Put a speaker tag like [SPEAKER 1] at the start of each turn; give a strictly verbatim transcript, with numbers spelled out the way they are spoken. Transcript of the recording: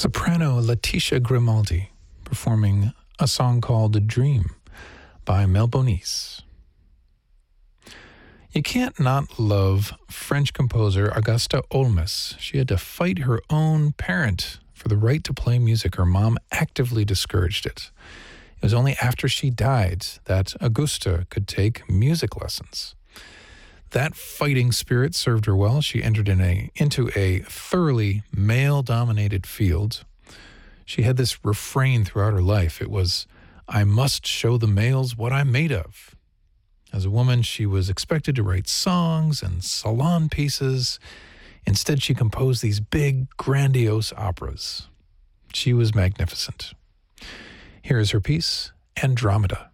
[SPEAKER 1] soprano Letitia Grimaldi performing a song called Dream by Mel Bonis. You can't not love French composer Augusta Olmos. She had to fight her own parent for the right to play music. Her mom actively discouraged it. It was only after she died that Augusta could take music lessons. That fighting spirit served her well. She entered in a, into a thoroughly male-dominated field. She had this refrain throughout her life. It was, "I must show the males what I'm made of." As a woman, she was expected to write songs and salon pieces. Instead, she composed these big, grandiose operas. She was magnificent. Here is her piece, Andromeda.